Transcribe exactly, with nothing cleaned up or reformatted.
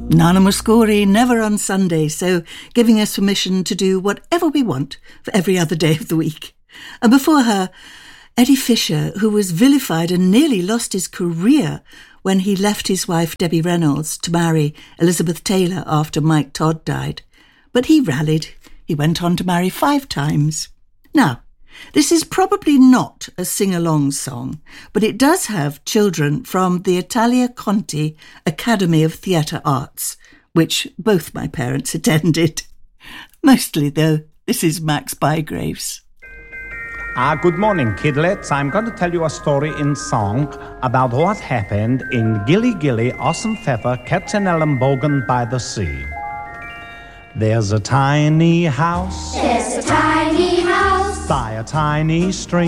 Nana Muscori, never on Sunday, so giving us permission to do whatever we want for every other day of the week. And before her, Eddie Fisher, who was vilified and nearly lost his career when he left his wife Debbie Reynolds to marry Elizabeth Taylor after Mike Todd died. But he rallied. He went on to marry five times. Now, this is probably not a sing-along song, but it does have children from the Italia Conti Academy of Theatre Arts, which both my parents attended. Mostly, though, this is Max Bygraves. Ah, good morning, kidlets. I'm going to tell you a story in song about what happened in Gilly Gilly, Awesome Feather, Katzenellenbogen by the sea. There's a tiny house. There's a tiny house By a tiny stream.